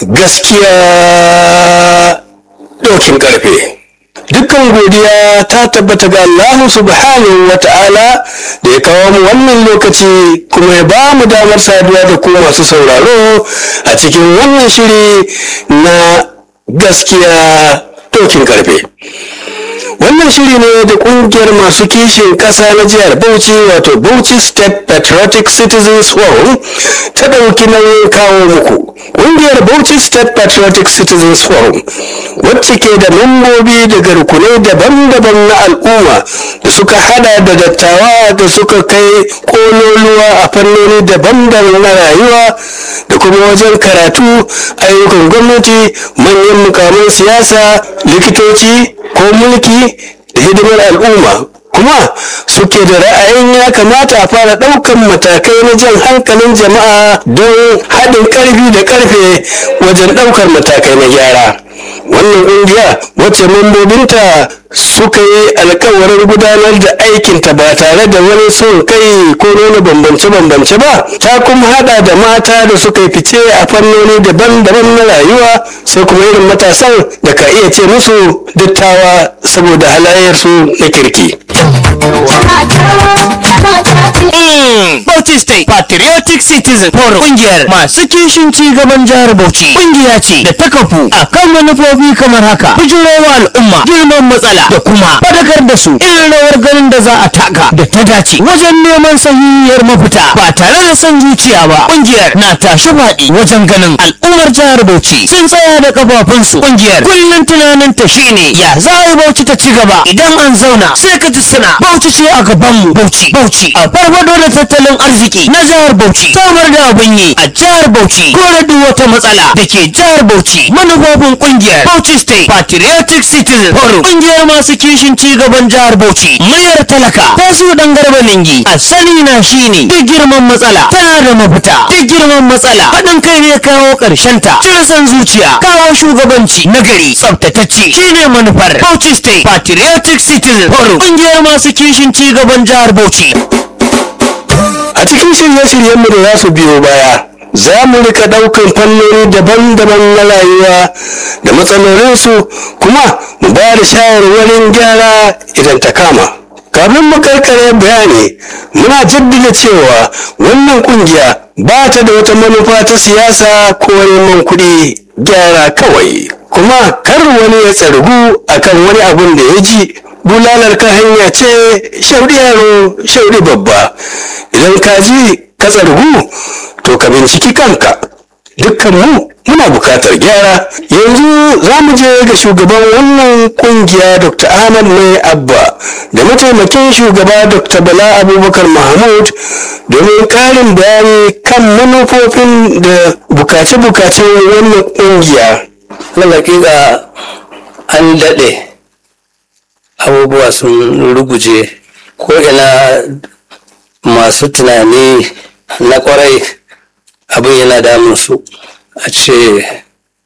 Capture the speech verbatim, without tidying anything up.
gaskiya dokin karfe. Dukkan godiya ta tabbata ga Allah subhanahu wa ta'ala da ya kawo mu wannan lokaci kuma ya ba mu damar saduwa da ku masu sauraro a cikin wannan shiri na gaskiya dokin karfe. Wannan shiri ne da kungiyar masu kishin kasa na jihar Bauchi wato Bauchi State Patriotic Citizens Forum ta ɗauki nauyin kawo muku. Kungiyar Bauchi State Patriotic Citizens Forum wacce ke da membobi daga rukunai daban-daban na al'umma da suka hada da dattawa da suka kai kololuwa a fannoni daban-daban na rayuwa da kuma wajen karatu, ayyukan gwamnati, manyan mukamin siyasa, likitoci ko mulki da hidimar al'umma, kuma suke da ra'ayin ya kamata a fara ɗaukan matakai na jan hankalin jama'a don haɗin ƙarfi da ƙarfe wajen ɗaukar matakai na gyara. Wannan ƙungiya wacce membobinta suka yi alkawarin gudanar da aikinta ba tare da wani son kai ko nuna bambance-bambance ba, ta kuma hada da mata da suka yi fice a fannoni daban-daban na rayuwa, sai kuma irin matasan da ka iya ce musu dattawa saboda halayyarsu na kirki. Bauchi State Patriotic Citizen Forum kungiyar masu kishin ci gaban jihar Bauchi kungiya ce da ta kafu a kan manufofi kamar haka: bijirowa al'umma girman matsala da kuma fadakar da su irin rawar ganin da za a taka da ta dace wajen neman sahihiyar mafita ba tare da son zuciya ba. Kungiyar na tashi faɗi wajen ganin al'ummar jihar Bauchi sun tsaya da kafafunsu. Kungiyar kullum tunanin ta shine ya za a yi Bauchi ta ci gaba. Idan an zauna sai ka ji suna Bauchi ce a gabanmu, Bauchi Bauchi a farfado da tattalin arziki na jihar Bauchi, samar da abin yi a jihar Bauchi, kore duk wata matsala da ke jihar Bauchi. Manufofin kungiyar Bauchi State Patriotic Citizen Forum kungiyar masu kishin ci gaban jihar Bauchi, mayar talaka ko su dan garba lingi a sani na shine duk girman matsala tana da mafita. Duk girman matsala haɗin kai ne kawo ƙarshen ta, cire san zuciya, kawo shugabanci nagari tsaftatacce shine manufar Bauchi State Patriotic Citizen Forum kungiyar masu kishin ci gaban jihar Bauchi. A cikin shirye-shiryenmu da za su biyo baya, za mu rika ɗaukan fannoni daban-daban na rayuwa da matsalolinsu, kuma mu ba da shawarwarin gyara idan ta kama. Kafin mu karkare bayani, muna jaddada cewa wannan kungiya ba ta da wata manufa ta siyasa ko neman kuɗi, gyara kawai. Kuma kar wani ya tsargu akan wani abun da ya ji. Bulalar ka hanya ce, shaudi yaro shaudi babba. Idan ka ji ka tsargu to ka binciki kanka. Dukkan mu muna bukatar gyara. Yanzu za mu je ga shugaban wannan kungiya Dr. Ahmad Mai Abba da mataimakin shugaba Dr. Bala Abubakar Mahmud domin karin bayani kan manufofin da bukace-bukacen wannan kungiya. Lalakika an daɗe, abubuwa sun ruguje, ko ina masu tunani na kwarai abin yana damun su. A ce